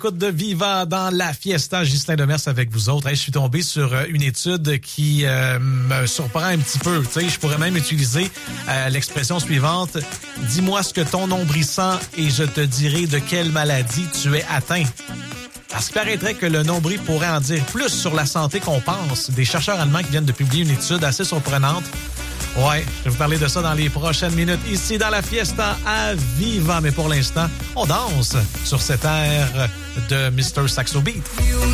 Écoute de Viva dans la Fiesta, Ghislain Demers avec vous autres. Hey, je suis tombé sur une étude qui me surprend un petit peu. Tu sais, je pourrais même utiliser l'expression suivante. Dis-moi ce que ton nombril sent et je te dirai de quelle maladie tu es atteint. Parce qu'il paraîtrait que le nombril pourrait en dire plus sur la santé qu'on pense. Des chercheurs allemands qui viennent de publier une étude assez surprenante. Ouais, je vais vous parler de ça dans les prochaines minutes, ici dans la Fiesta à Viva. Mais pour l'instant, on danse sur cette air de Mr. Saxo Beat.